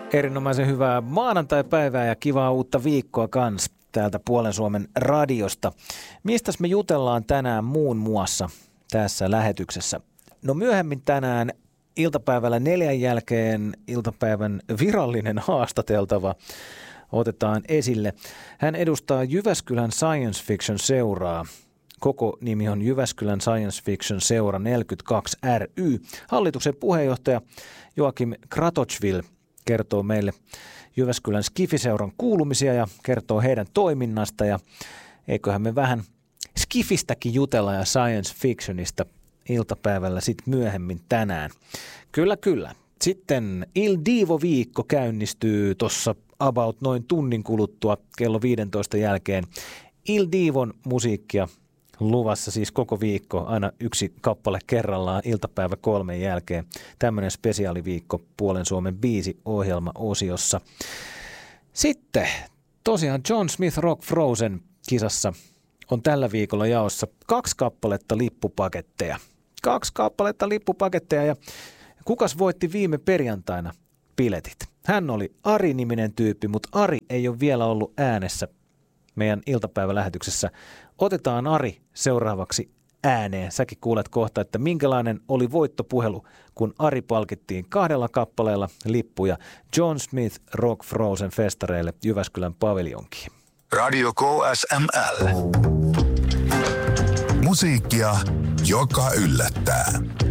Erinomaisen hyvää maanantai-päivää ja kivaa uutta viikkoa kans täältä Puolen Suomen radiosta. Mistäs me jutellaan tänään muun muassa tässä lähetyksessä? No myöhemmin tänään iltapäivällä 4 jälkeen iltapäivän virallinen haastateltava otetaan esille. Hän edustaa Jyväskylän Science Fiction Seuraa. Koko nimi on Jyväskylän Science Fiction Seura 42 ry. Hallituksen puheenjohtaja Joakim Kratochvil kertoo meille Jyväskylän Skifiseuran kuulumisia ja kertoo heidän toiminnasta. Ja eiköhän me vähän Skifistäkin jutella ja science fictionista iltapäivällä sitten myöhemmin tänään. Kyllä. Sitten Il Divo-viikko käynnistyy tuossa about noin tunnin kuluttua kello 15 jälkeen. Il Divon musiikkia luvassa siis koko viikko, aina yksi kappale kerrallaan iltapäivä 3 jälkeen. Tämmöinen spesiaaliviikko Puolen Suomen biisi-ohjelma-osiossa. Sitten tosiaan John Smith Rock Frozen -kisassa on tällä viikolla jaossa 2 kappaletta lippupaketteja. 2 kappaletta lippupaketteja ja kukas voitti viime perjantaina biletit? Hän oli Ari-niminen tyyppi, mutta Ari ei ole vielä ollut äänessä meidän iltapäivälähetyksessä. Otetaan Ari seuraavaksi ääneen. Säkin kuulet kohta, että minkälainen oli voittopuhelu, kun Ari palkittiin 2 kappaleella lippuja John Smith Rock Frozen festareille Jyväskylän paviljonkiin. Radio KSML. Musiikkia, joka yllättää.